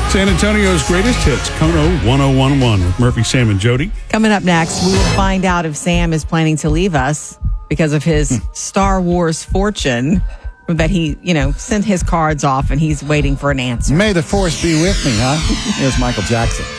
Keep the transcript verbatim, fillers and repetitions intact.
San Antonio's greatest hits, Kono one oh one one with Murphy, Sam, and Jody. Coming up next, we will find out if Sam is planning to leave us because of his Star Wars fortune that he, you know, sent his cards off and he's waiting for an answer. May the force be with me, huh? Here's Michael Jackson.